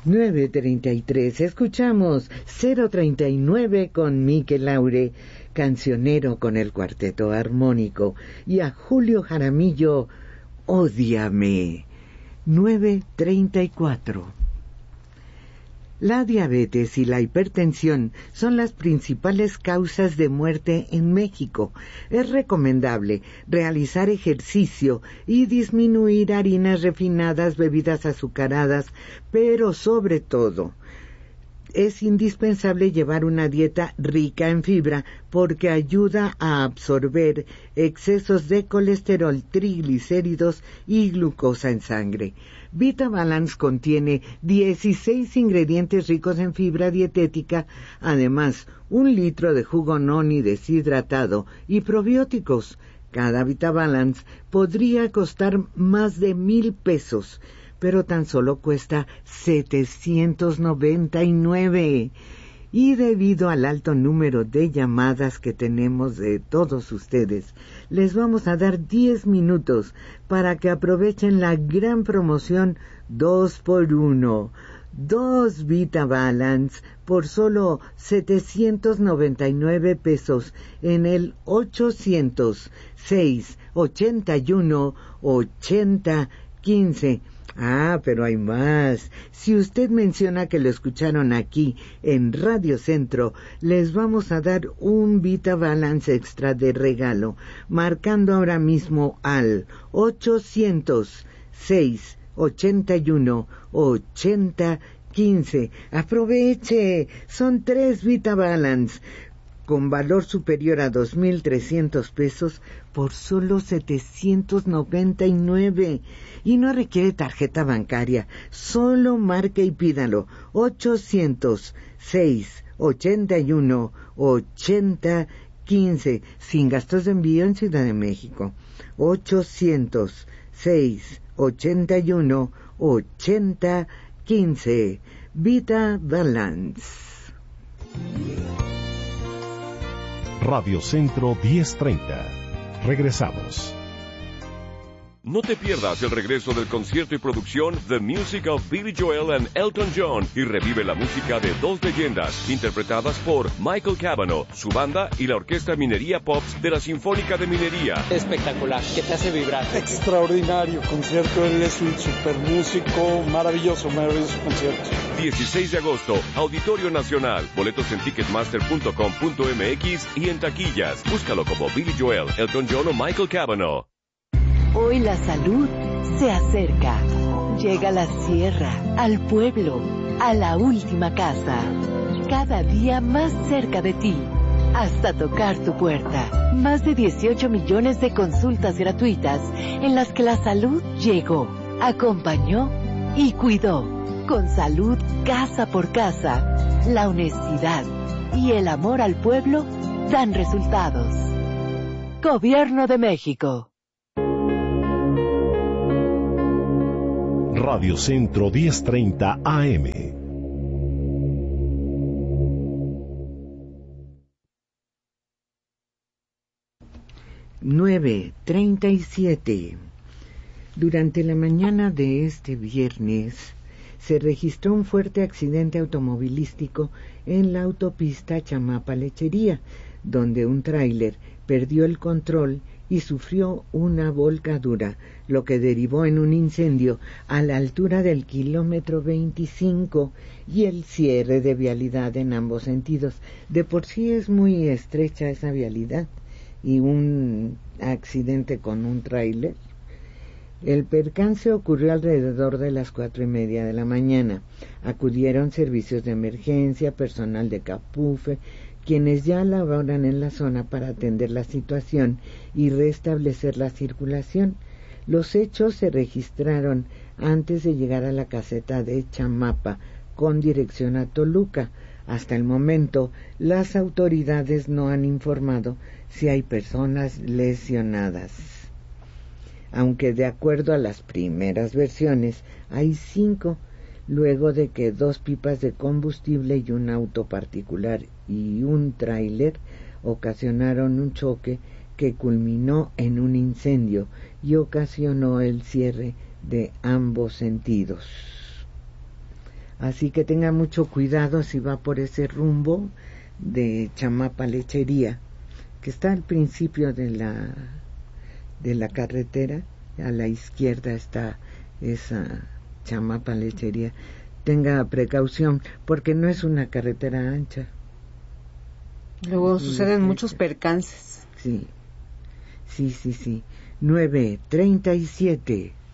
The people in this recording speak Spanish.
9:33, escuchamos 039 con Mikel Laure, cancionero con el Cuarteto Armónico, y a Julio Jaramillo, Ódiame. 9:34. La diabetes y la hipertensión son las principales causas de muerte en México. Es recomendable realizar ejercicio y disminuir harinas refinadas, bebidas azucaradas, pero sobre todo es indispensable llevar una dieta rica en fibra porque ayuda a absorber excesos de colesterol, triglicéridos y glucosa en sangre. VitaBalance contiene 16 ingredientes ricos en fibra dietética, además 1 litro de jugo noni deshidratado y probióticos. Cada VitaBalance podría costar más de 1,000 pesos, pero tan solo cuesta 799. Y debido al alto número de llamadas que tenemos de todos ustedes, les vamos a dar 10 minutos para que aprovechen la gran promoción 2x1. 2 VitaBalance por solo 799 pesos en el 800-681-8015. Ah, pero hay más. Si usted menciona que lo escucharon aquí en Radio Centro, les vamos a dar un VitaBalance extra de regalo, marcando ahora mismo al 800-681-8015. Aproveche, son 3 VitaBalance con valor superior a 2,300 pesos por solo 799. Y no requiere tarjeta bancaria, solo marque y pídalo. 800-681-8015, sin gastos de envío en Ciudad de México. 800-681-8015. VitaBalance. Radio Centro 1030. Regresamos. No te pierdas el regreso del concierto y producción The Music of Billy Joel and Elton John y revive la música de dos leyendas interpretadas por Michael Cavanaugh, su banda y la Orquesta Minería Pops de la Sinfónica de Minería. Espectacular, que te hace vibrar. Extraordinario concierto, él es un super músico, maravilloso concierto. 16 de agosto, Auditorio Nacional. Boletos en ticketmaster.com.mx y en taquillas. Búscalo como Billy Joel, Elton John o Michael Cavanaugh. Hoy la salud se acerca. Llega a la sierra, al pueblo, a la última casa. Cada día más cerca de ti, hasta tocar tu puerta. Más de 18 millones de consultas gratuitas en las que la salud llegó, acompañó y cuidó. Con salud casa por casa, la honestidad y el amor al pueblo dan resultados. Gobierno de México. Radio Centro 1030 AM. (9:37). Durante la mañana de este viernes se registró un fuerte accidente automovilístico en la autopista Chamapa-Lechería, donde un tráiler perdió el control y sufrió una volcadura, lo que derivó en un incendio a la altura del kilómetro 25 y el cierre de vialidad en ambos sentidos. De por sí es muy estrecha esa vialidad y un accidente con un tráiler. El percance ocurrió alrededor de las 4:30 de la mañana. Acudieron servicios de emergencia, personal de Capufe, quienes ya laboran en la zona para atender la situación y restablecer la circulación. Los hechos se registraron antes de llegar a la caseta de Chamapa con dirección a Toluca. Hasta el momento, las autoridades no han informado si hay personas lesionadas. Aunque de acuerdo a las primeras versiones, hay 5, luego de que 2 pipas de combustible y un auto particular y un tráiler ocasionaron un choque que culminó en un incendio y ocasionó el cierre de ambos sentidos. Así que tenga mucho cuidado si va por ese rumbo de Chamapa Lechería, que está al principio de la carretera. A la izquierda está esa Chamapa Lechería. Tenga precaución porque no es una carretera ancha. Luego suceden muchos percances. Sí. 9:37.